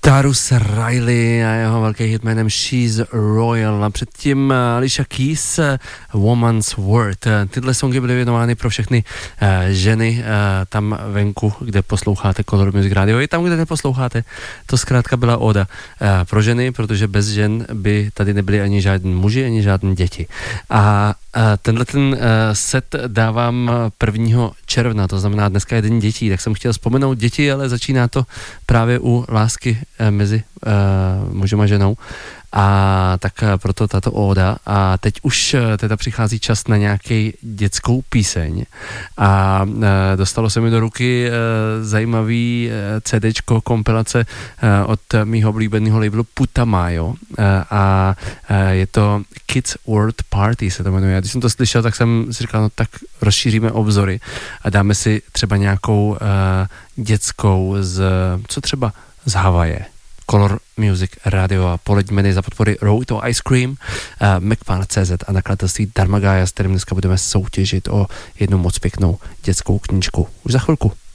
Tarus Riley a jeho velký hit jménem She's Royal a předtím Alicia Keys Woman's World. Tyhle songy byly věnovány pro všechny ženy tam venku, kde posloucháte Color Music Radio. I tam, kde neposloucháte, to zkrátka byla oda pro ženy, protože bez žen by tady nebyli ani žádní muži, ani žádné děti. A tenhle ten set dávám 1. června, to znamená dneska je den dětí, tak jsem chtěl vzpomenout děti, ale začíná to právě u lásky mezi mužem a ženou. A tak proto tato óda. A teď už teda přichází čas na nějaký dětskou píseň. A dostalo se mi do ruky zajímavý CDčko, kompilace od mýho oblíbeného labelu Putamayo. A je to Kids World Party se to jmenuje. Když jsem to slyšel, tak jsem si říkal, no tak rozšíříme obzory a dáme si třeba nějakou dětskou co třeba z Havaje. Color Music Radio a poleďme za podpory Roto Ice Cream, Macfarlane.cz a nakladatelství Dharmagaya, s kterým dneska budeme soutěžit o jednu moc pěknou dětskou knížku. Už za chvilku.